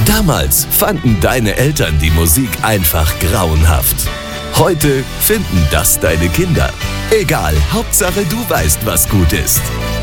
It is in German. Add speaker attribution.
Speaker 1: Damals fanden deine Eltern die Musik einfach grauenhaft. Heute finden das deine Kinder. Egal, Hauptsache du weißt, was gut ist.